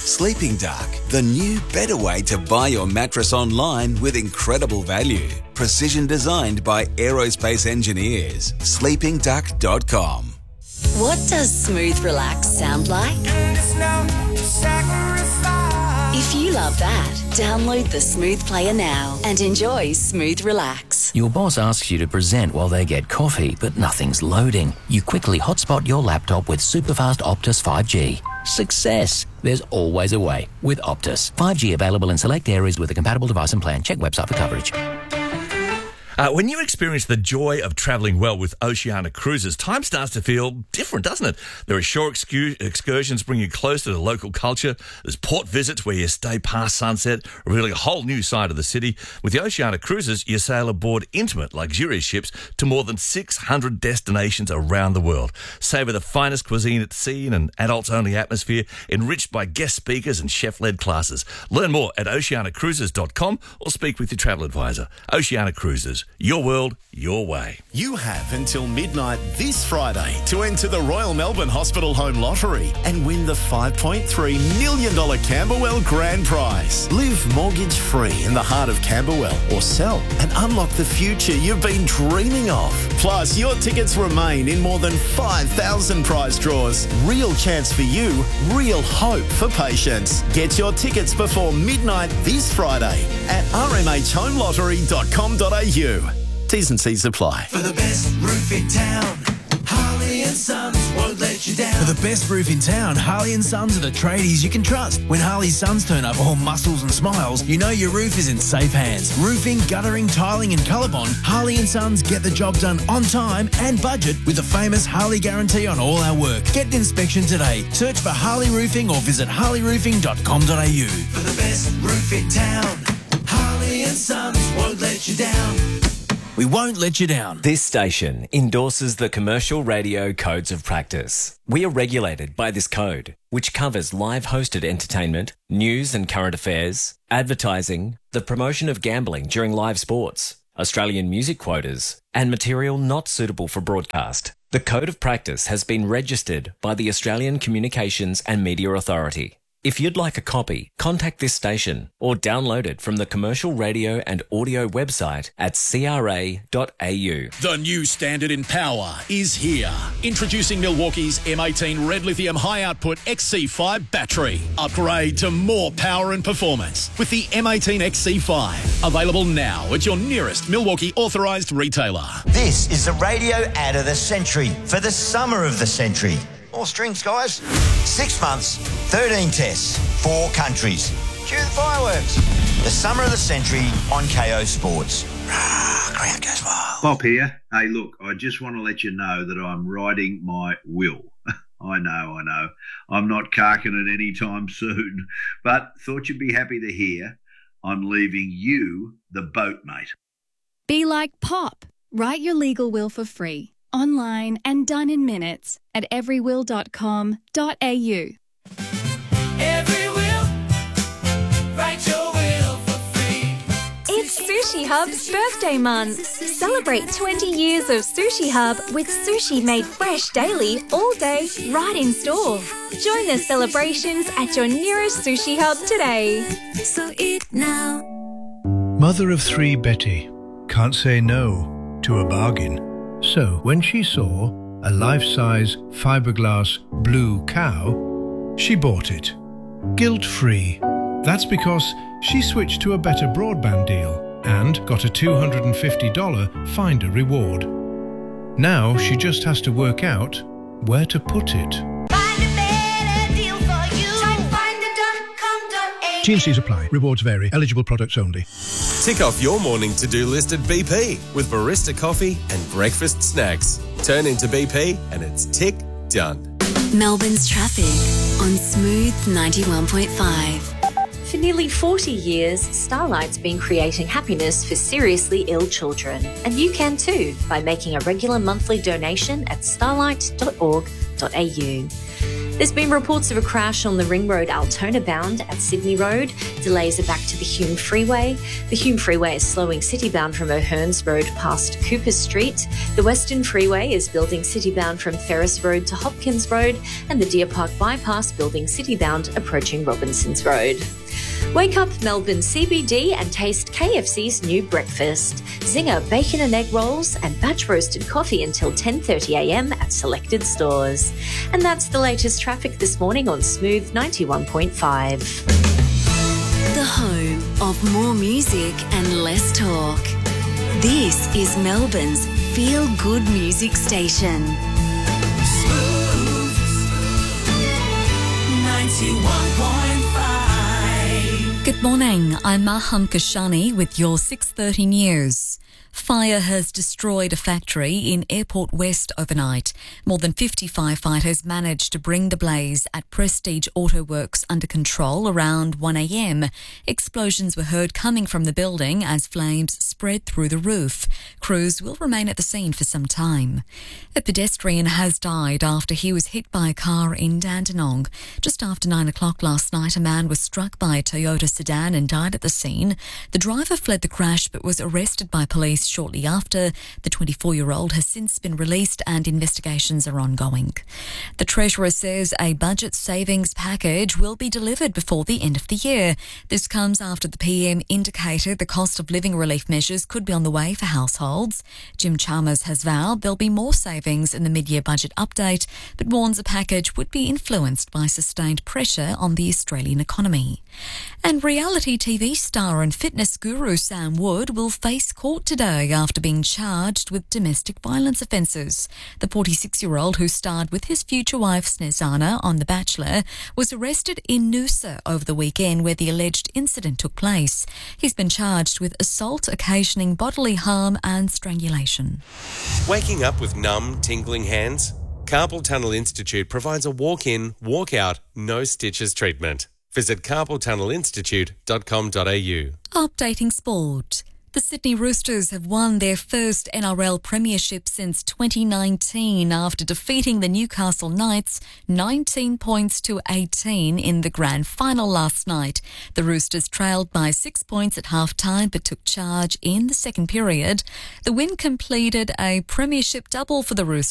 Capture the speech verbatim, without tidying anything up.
Sleeping Duck, the new, better way to buy your mattress online with incredible value. Precision designed by aerospace engineers. sleeping duck dot com. What does smooth relax sound like? If you love that, download the Smooth Player now and enjoy Smooth Relax. Your boss asks you to present while they get coffee, but nothing's loading. You quickly hotspot your laptop with superfast Optus five G. Success! There's always a way with Optus. five G available in select areas with a compatible device and plan. Check website for coverage. Uh, when you experience the joy of travelling well with Oceania Cruises, time starts to feel different, doesn't it? There are shore excu- excursions bring you closer to local culture. There's port visits where you stay past sunset, revealing a whole new side of the city. With the Oceania Cruises, you sail aboard intimate, luxurious ships to more than six hundred destinations around the world. Savour the finest cuisine at sea in an adults-only atmosphere, enriched by guest speakers and chef-led classes. Learn more at oceania cruises dot com or speak with your travel advisor. Oceania Cruises. Your world, your way. You have until midnight this Friday to enter the Royal Melbourne Hospital Home Lottery and win the five point three million dollars Camberwell Grand Prize. Live mortgage-free in the heart of Camberwell or sell and unlock the future you've been dreaming of. Plus, your tickets remain in more than five thousand prize draws. Real chance for you, real hope for patients. Get your tickets before midnight this Friday at r m h home lottery dot com dot a u. T's and C's apply. For the best roof in town, Harley and Sons won't let you down. For the best roof in town, Harley and Sons are the tradies you can trust. When Harley Sons turn up all muscles and smiles, you know your roof is in safe hands. Roofing, guttering, tiling and colour bond, Harley and Sons get the job done on time and budget with the famous Harley guarantee on all our work. Get an inspection today. Search for Harley Roofing or visit harley roofing dot com dot a u. For the best roof in town, Harley and Sons won't let you down. We won't let you down. This station endorses the Commercial Radio Codes of Practice. We are regulated by this code, which covers live hosted entertainment, news and current affairs, advertising, the promotion of gambling during live sports, Australian music quotas, and material not suitable for broadcast. The Code of Practice has been registered by the Australian Communications and Media Authority. If you'd like a copy, contact this station or download it from the Commercial Radio and Audio website at c r a dot a u. The new standard in power is here. Introducing Milwaukee's M eighteen Red Lithium High Output X C five battery. Upgrade to more power and performance with the M eighteen X C five. Available now at your nearest Milwaukee authorised retailer. This is the radio ad of the century for the summer of the century. More strings, guys. Six months, thirteen tests, four countries. Cue the fireworks. The summer of the century on K O Sports. Rah, crowd goes wild. Bob here. Hey, look, I just want to let you know that I'm writing my will. I know, I know. I'm not carking it anytime soon, but thought you'd be happy to hear I'm leaving you the boat, mate. Be like Pop. Write your legal will for free. Online and done in minutes at every will dot com dot a u. Every will, write your will for free. It's Sushi Hub's birthday month. Celebrate twenty years of Sushi Hub with sushi made fresh daily, all day, right in store. Join the celebrations at your nearest Sushi Hub today. So eat now. Mother of three Betty can't say no to a bargain. So when she saw a life-size fiberglass blue cow, she bought it. Guilt-free. That's because she switched to a better broadband deal and got a two hundred fifty dollars Finder reward. Now she just has to work out where to put it. T and C's apply. Rewards vary. Eligible products only. Tick off your morning to-do list at B P with barista coffee and breakfast snacks. Turn into B P and it's tick done. Melbourne's traffic on Smooth ninety-one point five. For nearly forty years, Starlight's been creating happiness for seriously ill children. And you can too by making a regular monthly donation at starlight dot org dot a u. There's been reports of a crash on the Ring Road Altona bound at Sydney Road. Delays are back to the Hume Freeway. The Hume Freeway is slowing city-bound from O'Hearns Road past Cooper Street. The Western Freeway is building city-bound from Ferris Road to Hopkins Road, and the Deer Park Bypass building city-bound approaching Robinsons Road. Wake up Melbourne C B D and taste K F C's new breakfast. Zinger bacon and egg rolls and batch roasted coffee until ten thirty a m at selected stores. And that's the latest traffic this morning on Smooth ninety-one point five. The home of more music and less talk. This is Melbourne's feel-good music station. Smooth ninety-one point five. Good morning, I'm Maham Kashani with your six thirty news. Fire has destroyed a factory in Airport West overnight. More than fifty firefighters managed to bring the blaze at Prestige Auto Works under control around one a m. Explosions were heard coming from the building as flames spread through the roof. Crews will remain at the scene for some time. A pedestrian has died after he was hit by a car in Dandenong. Just after nine o'clock last night, a man was struck by a Toyota sedan and died at the scene. The driver fled the crash but was arrested by police shortly after. The twenty-four-year-old has since been released and investigations are ongoing. The Treasurer says a budget savings package will be delivered before the end of the year. This comes after the P M indicated the cost of living relief measures could be on the way for households. Jim Chalmers has vowed there'll be more savings in the mid-year budget update, but warns the package would be influenced by sustained pressure on the Australian economy. And reality T V star and fitness guru Sam Wood will face court today after being charged with domestic violence offences. The forty-six-year-old who starred with his future wife Snezana on The Bachelor was arrested in Noosa over the weekend where the alleged incident took place. He's been charged with assault occasioning bodily harm and strangulation. Waking up with numb, tingling hands? Carpal Tunnel Institute provides a walk-in, walk-out, no stitches treatment. Visit carpal tunnel institute dot com dot a u. Updating sport. The Sydney Roosters have won their first N R L premiership since twenty nineteen after defeating the Newcastle Knights nineteen points to eighteen in the grand final last night. The Roosters trailed by six points at half-time but took charge in the second period. The win completed a premiership double for the Roosters.